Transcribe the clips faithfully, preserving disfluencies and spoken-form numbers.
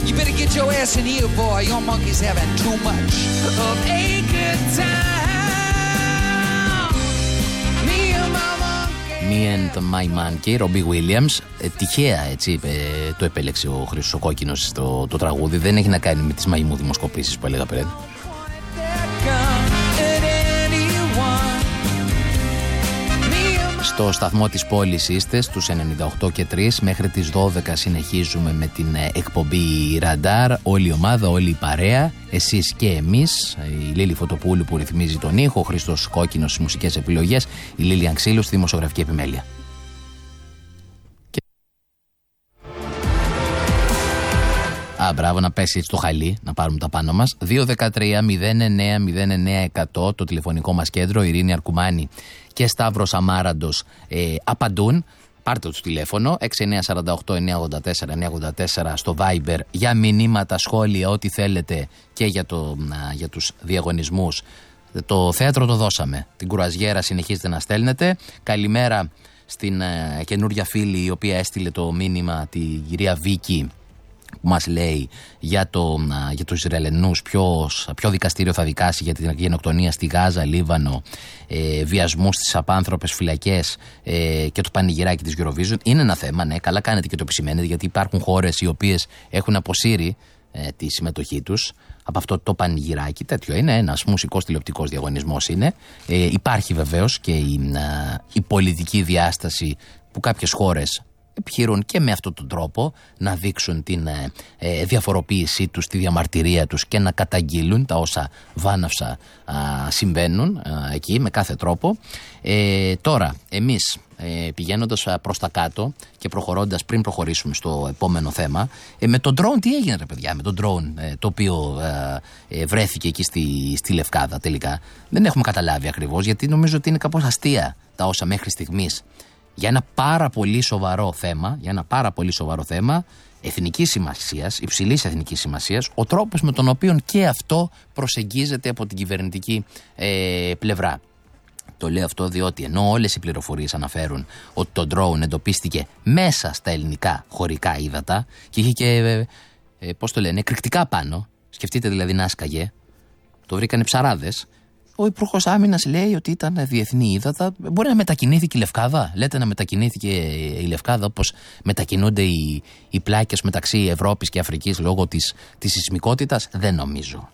You better get your ass in here, boy. Your monkey's having too much of a good time. Me and my monkey. Me and my monkey, Robbie Williams. Ε, τυχαία έτσι ε, το επέλεξε ο Χρήστος ο Κόκκινος στο το τραγούδι. Δεν έχει να κάνει με τις μαϊμού δημοσκοπήσεις που έλεγα πριν. Στο σταθμό της πόλης είστε, στους ενενήντα οκτώ και τρία, μέχρι τις δώδεκα συνεχίζουμε με την εκπομπή Ραντάρ, όλη η ομάδα, όλη η παρέα, εσείς και εμείς, η Λίλη Φωτοπούλου που ρυθμίζει τον ήχο, ο Χρήστος Κόκκινος στις μουσικές επιλογές, η Λίλιαν Ξύλου στη δημοσιογραφική επιμέλεια. Α, μπράβο, να πέσει έτσι το χαλί, να πάρουμε τα πάνω μας. δύο ένα τρία μηδέν εννέα μηδέν εννέα εκατό το τηλεφωνικό μας κέντρο. Ειρήνη Αρκουμάνη και Σταύρος Αμάραντος ε, απαντούν. Πάρτε το τηλέφωνο έξι εννέα τέσσερα οκτώ εννέα ογδόντα τέσσερα εννέα ογδόντα τέσσερα στο Viber για μηνύματα, σχόλια, ό,τι θέλετε και για, το, α, για τους διαγωνισμούς. Το θέατρο το δώσαμε. Την κουραζιέρα συνεχίζετε να στέλνετε. Καλημέρα στην ε, καινούρια φίλη η οποία έστειλε το μήνυμα, τη κυρία Βίκη, που μας λέει για, το, για τους Ισραηλινούς ποιος, ποιο δικαστήριο θα δικάσει για την γενοκτονία στη Γάζα, Λίβανο, ε, βιασμούς στις απάνθρωπες φυλακές ε, και το πανηγυράκι της Eurovision. Είναι ένα θέμα, ναι, καλά κάνετε και το επισημαίνετε, γιατί υπάρχουν χώρες οι οποίες έχουν αποσύρει ε, τη συμμετοχή τους από αυτό το πανηγυράκι. Τέτοιο είναι, ένας μουσικός τηλεοπτικός διαγωνισμός είναι. Ε, υπάρχει βεβαίως και η, α, η πολιτική διάσταση που κάποιες χώρες επιχειρούν και με αυτόν τον τρόπο να δείξουν την ε, ε, διαφοροποίησή τους, τη διαμαρτυρία τους και να καταγγείλουν τα όσα βάναυσα α, συμβαίνουν α, εκεί με κάθε τρόπο. Ε, τώρα, εμείς ε, πηγαίνοντας προς τα κάτω και προχωρώντας, πριν προχωρήσουμε στο επόμενο θέμα, ε, με τον drone τι έγινε ρε παιδιά, με τον drone ε, το οποίο ε, ε, βρέθηκε εκεί στη, στη Λευκάδα τελικά. Δεν έχουμε καταλάβει ακριβώς, γιατί νομίζω ότι είναι κάπως αστεία τα όσα μέχρι στιγμής για ένα πάρα πολύ σοβαρό θέμα, για ένα πάρα πολύ σοβαρό θέμα εθνικής σημασίας, υψηλής εθνικής σημασίας, ο τρόπος με τον οποίο και αυτό προσεγγίζεται από την κυβερνητική ε, πλευρά. Το λέω αυτό διότι ενώ όλες οι πληροφορίες αναφέρουν ότι το drone εντοπίστηκε μέσα στα ελληνικά χωρικά ύδατα και είχε και, ε, ε, πώς το λένε, εκρηκτικά πάνω, σκεφτείτε δηλαδή να άσκαγε, το βρήκανε ψαράδες. Ο Υπουργός Άμυνας λέει ότι ήταν διεθνή ύδατα. Μπορεί να μετακινήθηκε η Λευκάδα. Λέτε να μετακινήθηκε η Λευκάδα όπως μετακινούνται οι, οι πλάκες μεταξύ Ευρώπης και Αφρικής λόγω της, της σεισμικότητας. Δεν νομίζω.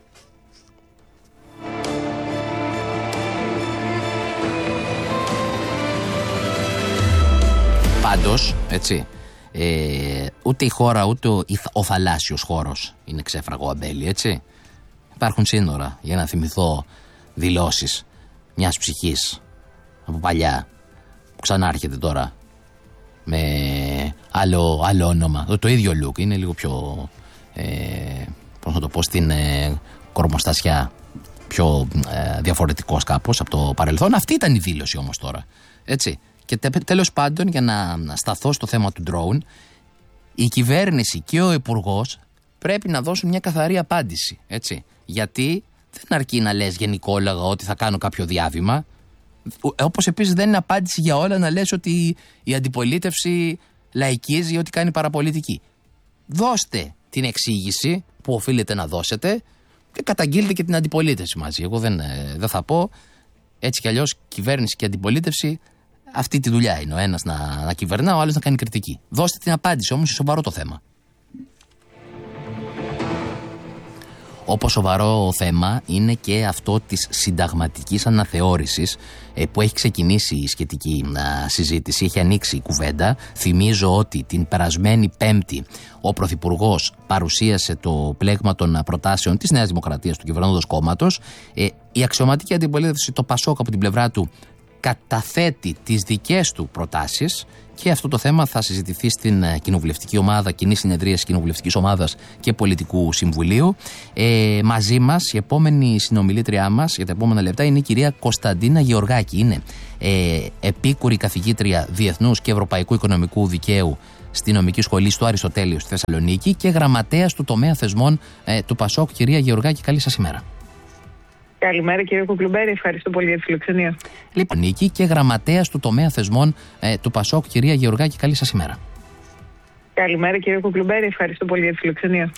Πάντως, έτσι, ε, ούτε η χώρα ούτε ο, ο θαλάσσιος χώρος είναι ξέφραγο αμπέλι, έτσι. Υπάρχουν σύνορα, για να θυμηθώ δηλώσεις μιας ψυχής από παλιά που ξανάρχεται τώρα με άλλο, άλλο όνομα, το, το ίδιο look, είναι λίγο πιο ε, πώς να το πω, στην ε, κορμοστασιά πιο ε, διαφορετικός κάπως από το παρελθόν. Αυτή ήταν η δήλωση όμως τώρα, έτσι. Και τε, τέλος πάντων, για να, να σταθώ στο θέμα του drone, η κυβέρνηση και ο υπουργός πρέπει να δώσουν μια καθαρή απάντηση, έτσι. Γιατί δεν αρκεί να λες γενικόλογα ότι θα κάνω κάποιο διάβημα. Όπως επίσης δεν είναι απάντηση για όλα να λες ότι η αντιπολίτευση λαϊκίζει, ότι κάνει παραπολιτική. Δώστε την εξήγηση που οφείλετε να δώσετε και καταγγείλτε και την αντιπολίτευση μαζί. Εγώ δεν, δεν θα πω. Έτσι κι αλλιώς κυβέρνηση και αντιπολίτευση αυτή τη δουλειά είναι. Ο ένας να, να κυβερνά, ο άλλος να κάνει κριτική. Δώστε την απάντηση, όμως είναι σοβαρό το θέμα. Όπως σοβαρό θέμα είναι και αυτό της συνταγματικής αναθεώρησης ε, που έχει ξεκινήσει η σχετική α, συζήτηση, έχει ανοίξει η κουβέντα. Θυμίζω ότι την περασμένη Πέμπτη ο Πρωθυπουργός παρουσίασε το πλέγμα των προτάσεων της Νέας Δημοκρατίας, του κυβερνώντος κόμματος. Ε, η αξιωματική αντιπολίτευση, το Πασόκ από την πλευρά του, καταθέτει τις δικές του προτάσεις και αυτό το θέμα θα συζητηθεί στην κοινοβουλευτική ομάδα, κοινή συνεδρίαση κοινοβουλευτικής ομάδας και πολιτικού συμβουλίου. Ε, μαζί μας, η επόμενη συνομιλήτριά μας για τα επόμενα λεπτά είναι η κυρία Κωνσταντίνα Γεωργάκη. Είναι ε, επίκουρη καθηγήτρια Διεθνούς και Ευρωπαϊκού Οικονομικού Δικαίου στη Νομική Σχολή στο Αριστοτέλειο στη Θεσσαλονίκη και γραμματέας του τομέα θεσμών ε, του Πασόκ. Κυρία Γεωργάκη, καλή σας ημέρα. Καλημέρα κύριε Κουκλουμπέρη, ευχαριστώ πολύ για τη φιλοξενία. Λοιπόν, Νίκη και γραμματέας του τομέα θεσμών ε, του Πασόκ, κυρία Γεωργάκη, καλή σας ημέρα. Καλημέρα κύριε Κουκλουμπέρη, ευχαριστώ πολύ για τη φιλοξενία.